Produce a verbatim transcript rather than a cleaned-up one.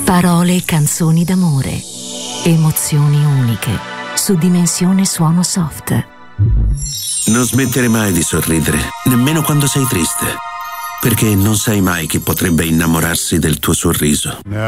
Parole e canzoni d'amore. Emozioni uniche. Su Dimensione Suono Soft. Non smettere mai di sorridere, nemmeno quando sei triste. Perché non sai mai chi potrebbe innamorarsi del tuo sorriso.